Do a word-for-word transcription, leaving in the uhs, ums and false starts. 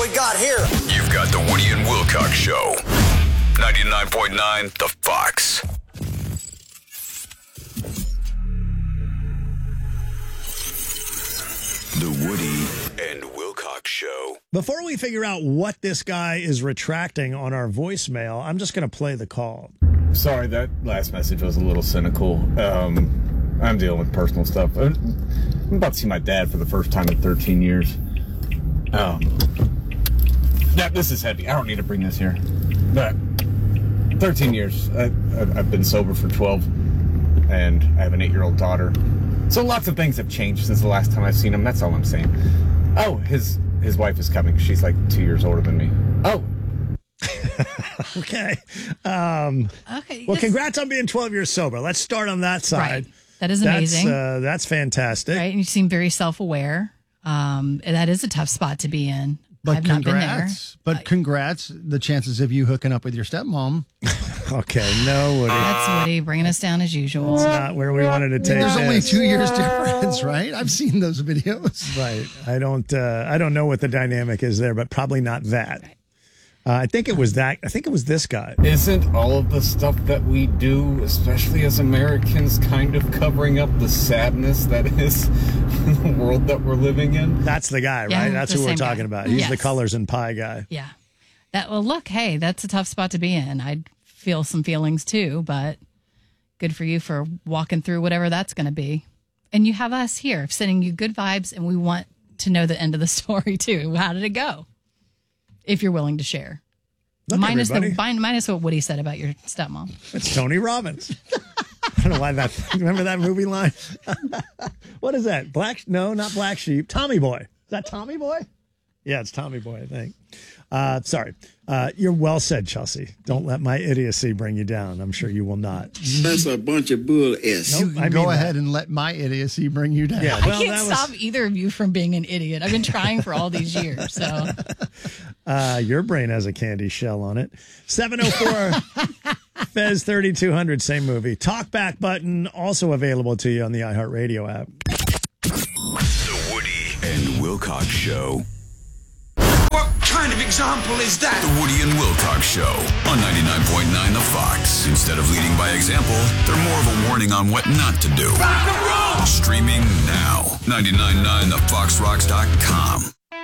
we got here? You've got the Woody and Wilcox Show. ninety-nine point nine The Fox. The Woody and Wilcox Show. Before we figure out what this guy is retracting on our voicemail, I'm just going to play the call. Sorry, that last message was a little cynical. Um, I'm dealing with personal stuff. I'm about to see my dad for the first time in thirteen years. Um, yeah, this is heavy. I don't need to bring this here. But thirteen years. I, I've been sober for twelve, and I have an eight-year-old daughter. So lots of things have changed since the last time I've seen him. That's all I'm saying. Oh, his his wife is coming. She's like two years older than me. Oh. Okay. Um, okay. Well, congrats on being twelve years sober. Let's start on that side. Right. That is amazing. That's, uh, that's fantastic. Right. And you seem very self-aware. Um, that is a tough spot to be in. But I've congrats. not been there. But congrats. The chances of you hooking up with your stepmom. Okay. No, Woody. That's Woody bringing us down as usual. It's not where we wanted to take There's this. only two years difference, right? I've seen those videos. Right. I don't. Uh, I don't know what the dynamic is there, but probably not that. Uh, I think it was that. I think it was this guy. Isn't all of the stuff that we do, especially as Americans, kind of covering up the sadness that is the world that we're living in? That's the guy, right? Yeah, That's the who we're same talking guy. about. He's Yes. the colors and pie guy. Yeah. That well, look, hey, that's a tough spot to be in. I'd feel some feelings too, but good for you for walking through whatever that's going to be. And you have us here sending you good vibes, and we want to know the end of the story too. How did it go? If you're willing to share. Look, minus the everybody. minus what Woody said about your stepmom. It's Tony Robbins. I don't know why that. Remember that movie line? What is that? Black? No, not Black Sheep. Tommy Boy. Is that Tommy Boy? Yeah, it's Tommy Boy, I think. Uh, sorry. Uh, you're well said, Chelsea. Don't let my idiocy bring you down. I'm sure you will not. That's a bunch of bull s. Nope, You can I go mean ahead that. and let my idiocy bring you down. Yeah, I well, can't that was- stop either of you from being an idiot. I've been trying for all these years. So Uh, your brain has a candy shell on it. seven oh four Fez thirty-two hundred, same movie. Talkback button also available to you on the iHeartRadio app. The Woody and Wilcox Show. What kind of example is that? The Woody and Wilcox Show on ninety-nine point nine The Fox. Instead of leading by example, they're more of a warning on what not to do. Rock and roll! Streaming now. ninety-nine point nine the fox rocks dot com.